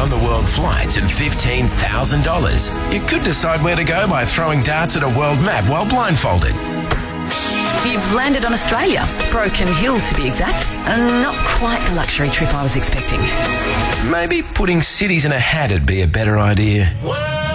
around-the-world flights and $15,000. You could decide where to go by throwing darts at a world map while blindfolded. You've landed on Australia, Broken Hill to be exact, and not quite the luxury trip I was expecting. Maybe putting cities in a hat would be a better idea.